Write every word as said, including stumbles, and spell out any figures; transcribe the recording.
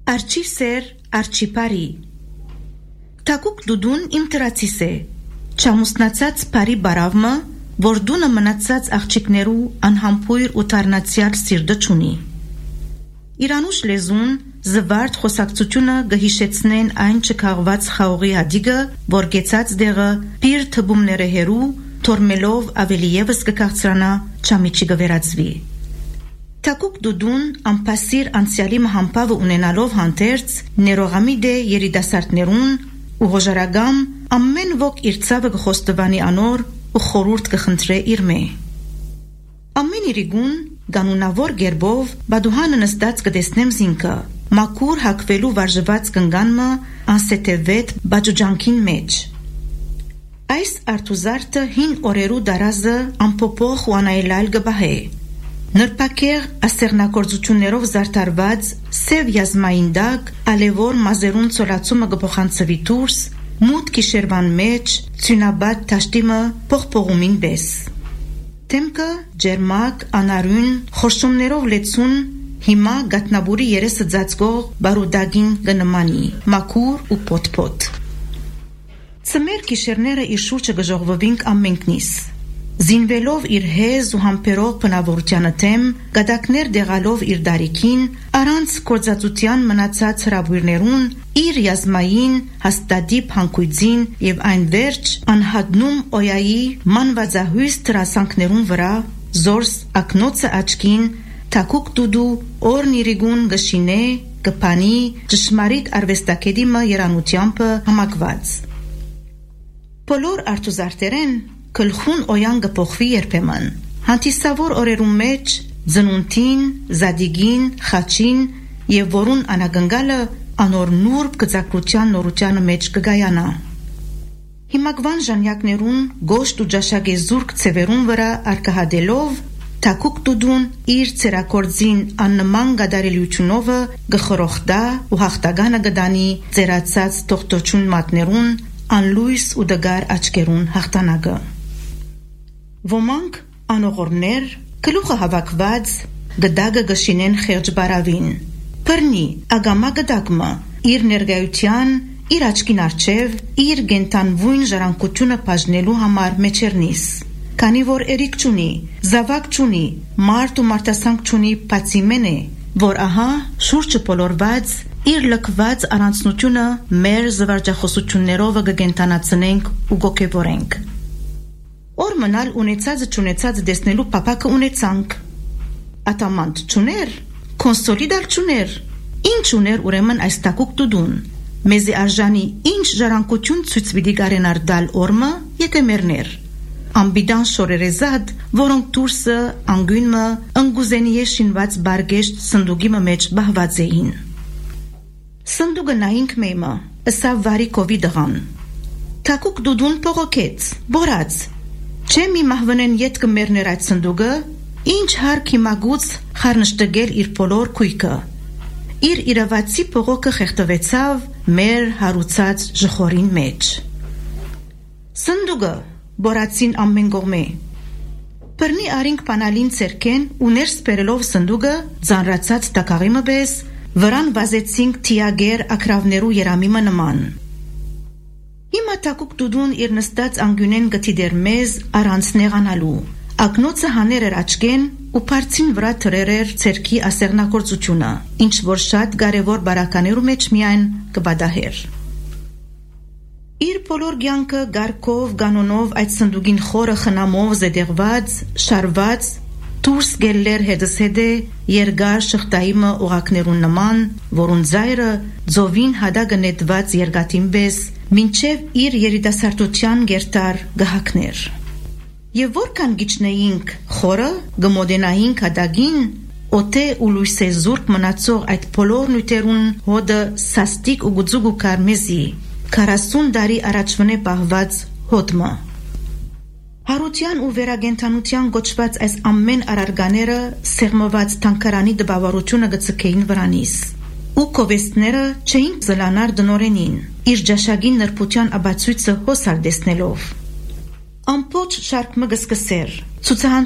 Արչի սեր, արչի բարի։ Թակուկ դուդուն իմ տրացիս է, չամուսնացած բարի բարավմը, որ դունը մնացած աղջիկներու անհամբույր ու թարնացյալ սիրտը չունի։ Իրանուշ լեզուն զվարդ խոսակցությունը գհիշեցնեն այն չքաղված խաղողի հադիգը, որ գեցած դեղը պիր թբումները հերու, թորմելով ավելի եվս կկաղցրանա չամիչի գվերածվի։ Թակուկ դուդուն ամպասիր անցյալի մհամպավը ունենալով հանդերց ներողամի դե երիտասարդներուն ու հոժարագամ ամեն ոք իր ցավը կխոստվանի անոր ու խորուրդ կխնդրե իր մե։ Ամեն իրիգուն գանունավոր գերբով բադուհանը նստած կտեսնեմ զինքը, մաքուր հակվելու վարժված կնգանմը անսետևետ բաջուջանքին մեջ։ Այս արտուզարտը հին օրերու դարազը ամփոփող ու անայլալ գբահե։ Նրբակեղ ասեղնակործություններով զարդարված սև յազմային դակ ալևոր մազերուն ծոլացումը գփոխանցվի դուրս, մութ գիշերվան մեջ ցյունաբադ տաշտիմը փողփողումին բես։ Թեմքը ջերմակ, անարուն, խորշումներով լեցուն հիմա գատնաբուրի երեսը ձածկող բարուդագին գնմանի, մաքուր ու պոտ-պոտ։ Ծմեր գիշերները իր շուրջը գժողվվինք ամենքնիս։ Զինվելով իր հեզ ու համբերող բնավորությանը թեմ, գադակներ դեղալով իր դարիքին, առանց կործածության մնացած հրավույրներուն, իր յազմային, հաստադիպ հանքույձին և այն վերջ անհադնում օյայի մանվածահույս տրասանքներուն վրա, զորս ակնոցը աչքին, թակուկ դուդու օրն իրիգուն գշինե, գպանի, ճշմարիտ արվեստակեդիմը երանությամպը համակված։ Բոլոր արտուզարտերեն կլխուն օյան գպոխվի երբեմն, հանդիսավոր օրերում մեջ ձնունտին, զադիգին, խաչին և որուն անագնգալը անոր նուրբ գծակրության նորությանը մեջ կգայանա։ Հիմակվան ժանյակներուն գոշտ ու ջաշագեզուրկ ցևերուն վրա արկահադելով, թակուկ դուդուն իր ցերակորձին աննման գադարելիությունովը գխրոխտա ու հաղթագանը գդանի ձերացած տողտոչուն մատներուն, անլույս ու դգար աչկերուն հաղթանակը։ Ոմանք անողորներ, գլուխը հավաքված, գդագը գշինեն խեղճ բարավին, պրնի ագամա գդակմը, իր ներգայության, իր աչքին արջև, իր գենտանվույն ժարանկությունը պաժնելու համար մեջերնիս, քանի որ էրիկ չունի, զավակ չունի, մարդ ու մարդասանք չունի պացի մեն է, որ ահա շուրջը պոլորված, իր լքված առանցնությունը մեր զվարջախոսություններով կգենտանացնենք ու գոքևորենք։ Օր մնալ ունեցածը չունեցածը դեսնելու պապակը ունեցանք։ Ատամանդ չուներ, կոնսոլիդալ չուներ, ինչ ուներ ուրեմն այս տակուկ դուդուն, մեզի արժանի ինչ ժարանկություն ցույց պիտի գարենար դալ օրմը եկեմերներ, ամբիդան շորերեզադ, որոնք դուրսը անգույնմը ընգուզենիե շինված բարգեշտ սնդուգիմը մեջ բահված էին։ Սնդուգը նայինք մեմը, ըսավ վարի կովի դղան։ Թակուկ դուդուն պողոքեց, բորած, Չէ մի մահվնեն ետ կմերներ այդ սնդուգը, ինչ հարկ հիմագուց խարնշտգել իր բոլոր կույկը։ Իր իրավացի պողոքը խեղտվեցավ մեր հարուցած ժխորին մեջ։ Սնդուգը, բորացին ամեն գողմե։ Պրնի արինք պանալին ծերքեն ու ներս պերելով սնդուգը, ձանրացած տակաղիմը բես, վրան վազեցինք թիագեր ակրավներու երամիմը նման։ Հիմա թակուկ դուդուն իր նստած անգյունեն գտի դեր մեզ առանց նեղանալու, ակնոցը հաներ էր աչկեն ու պարցին վրա թրեր էր ծերքի ասեղնակործությունը, ինչ որ շատ կարևոր բարականերու մեջ միայն կբադահեր։ Իր բոլոր կյանքը գարկով, գանոնով այդ սնդուգին խորը խնամով զեդեղված, շարված, դուրս գելլեր հետս հետե երգար շղտայիմը ուղակներուն նման, որուն ձայրը ձովին հադագը նետված երգատին բես, մինչև իր երիտասարդության գերտար գահակներ։ Եվ որքան գիչնեինք խորը, գմոդենայինք հադագին, օթե ու լույսե զուրկ մնացող այդ բոլոր նույթերուն հոդը սաստիկ ու գուծուկ ու կարմեզի, քառասուն դարի առաջվնե պահված հոդմը։ Հարության ու վերագենթանության գոչված այս ամեն արարգաները սեղմված թանկարանի դպավարությունը գծկեին վրանիս, ու կովեստները չէին զլանար դնորենին, իր ջաշագին նրբության աբացույցը հոսալ դեսնելով։ Ամպոչ շարք մը գսկսեր, ցուցահան